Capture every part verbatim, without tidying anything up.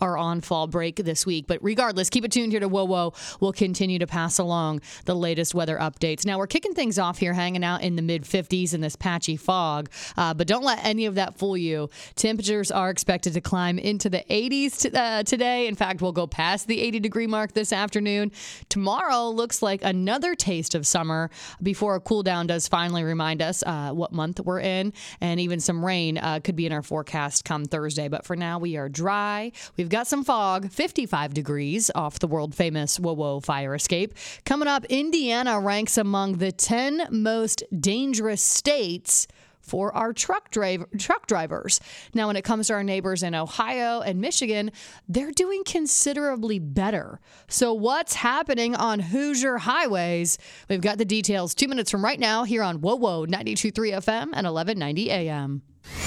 are on fall break this week. But regardless, keep it tuned here to WoWo. We'll continue to pass along the latest weather updates. Now, we're kicking things off here, hanging out in the mid fifties in this patchy fog. Uh, but don't let any of that fool you. Temperatures are expected to climb into the eighties t- uh, today. In fact, we'll go past the eighty degree mark this afternoon. Tomorrow looks like another taste of summer before a cool down does finally remind us uh, what month we're in. And even some rain uh, could be in our forecast come Thursday. But for now, we are dry. We've got some fog, fifty-five degrees off the world famous WoWo fire escape. Coming up, Indiana ranks among the ten most dangerous states for our truck drive, truck drivers. Now, when it comes to our neighbors in Ohio and Michigan, they're doing considerably better. So what's happening on Hoosier highways? We've got the details two minutes from right now here on WoWo ninety-two point three F M and eleven ninety A M.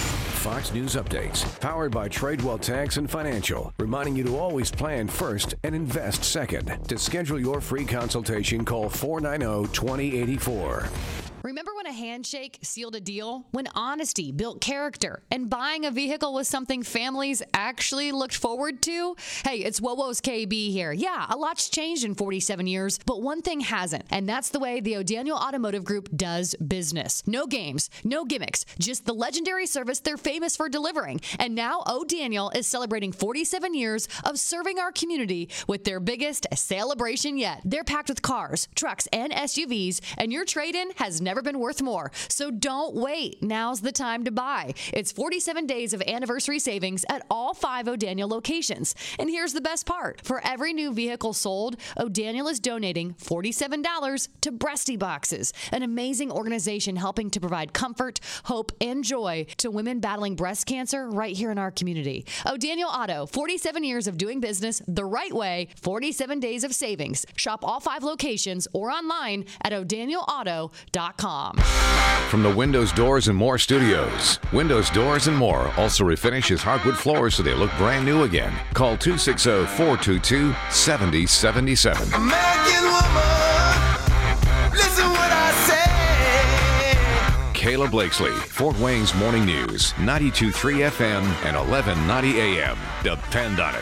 Fox News Updates, powered by Tradewell Tax and Financial, reminding you to always plan first and invest second. To schedule your free consultation, call four nine zero, two zero eight four. Remember when a handshake sealed a deal? When honesty built character and buying a vehicle was something families actually looked forward to? Hey, it's WoWo's K B here. Yeah, a lot's changed in forty-seven years, but one thing hasn't, and that's the way the O'Daniel Automotive Group does business. No games, no gimmicks, just the legendary service they're famous for delivering. And now O'Daniel is celebrating forty-seven years of serving our community with their biggest celebration yet. They're packed with cars, trucks, and S U Vs, and your trade-in has never been worth more. So don't wait. Now's the time to buy. It's forty-seven days of anniversary savings at all five O'Daniel locations. And here's the best part. For every new vehicle sold, O'Daniel is donating forty-seven dollars to Breasty Boxes, an amazing organization helping to provide comfort, hope, and joy to women battling breast cancer right here in our community. O'Daniel Auto, forty-seven years of doing business the right way, forty-seven days of savings. Shop all five locations or online at o'daniel auto dot com. From the Windows, Doors, and More studios, Windows, Doors, and More also refinishes hardwood floors so they look brand new again. Call two six zero, four two two, seven zero seven seven. American woman, listen what I say. Kayla Blakesley, Fort Wayne's Morning News, ninety-two point three F M and eleven ninety A M. Depend on it.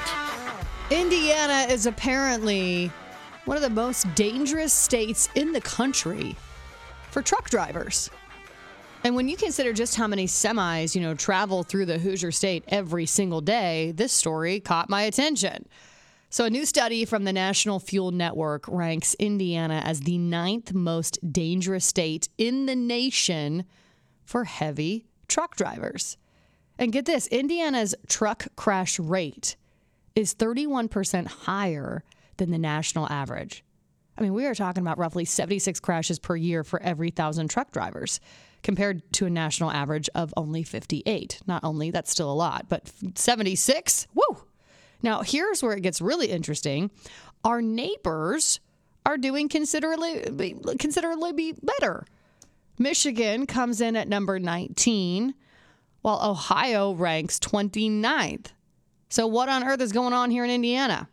Indiana is apparently one of the most dangerous states in the country for truck drivers. And when you consider just how many semis, you know, travel through the Hoosier State every single day, this story caught my attention. So a new study from the National Fuel Network ranks Indiana as the ninth most dangerous state in the nation for heavy truck drivers. And get this, Indiana's truck crash rate is thirty-one percent higher than the national average. I mean, we are talking about roughly seventy-six crashes per year for every thousand truck drivers, compared to a national average of only fifty-eight. Not only, that's still a lot, but seventy-six? Woo! Now, here's where it gets really interesting. Our neighbors are doing considerably, considerably better. Michigan comes in at number nineteen, while Ohio ranks twenty-ninth. So what on earth is going on here in Indiana?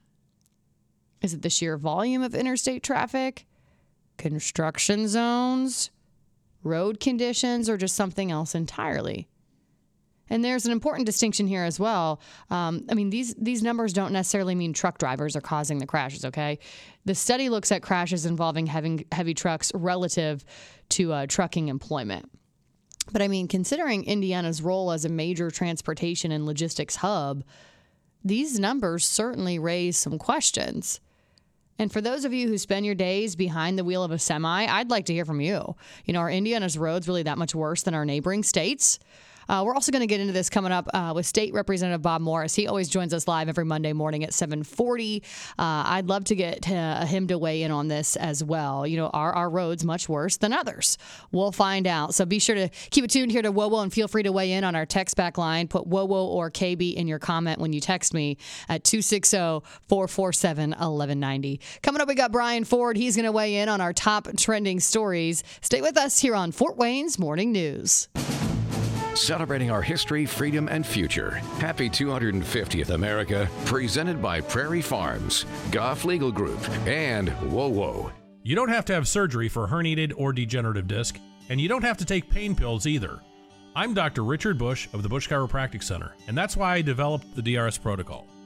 Is it the sheer volume of interstate traffic, construction zones, road conditions, or just something else entirely? And there's an important distinction here as well. Um, I mean, these these numbers don't necessarily mean truck drivers are causing the crashes, okay? The study looks at crashes involving heavy, heavy trucks relative to uh, trucking employment. But I mean, considering Indiana's role as a major transportation and logistics hub, these numbers certainly raise some questions. And for those of you who spend your days behind the wheel of a semi, I'd like to hear from you. You know, are Indiana's roads really that much worse than our neighboring states? Uh, we're also going to get into this coming up uh, with State Representative Bob Morris. He always joins us live every Monday morning at seven forty. Uh, I'd love to get uh, him to weigh in on this as well. You know, are our roads much worse than others? We'll find out. So be sure to keep it tuned here to WoWo and feel free to weigh in on our text back line. Put WoWo or K B in your comment when you text me at two six zero, four four seven, one one nine zero. Coming up, we got Brian Ford. He's going to weigh in on our top trending stories. Stay with us here on Fort Wayne's Morning News. Celebrating our history, freedom, and future. Happy two hundred fiftieth America, presented by Prairie Farms, Goff Legal Group, and WoWo. You don't have to have surgery for herniated or degenerative disc, and you don't have to take pain pills either. I'm Doctor Richard Bush of the Bush Chiropractic Center, and that's why I developed the D R S protocol.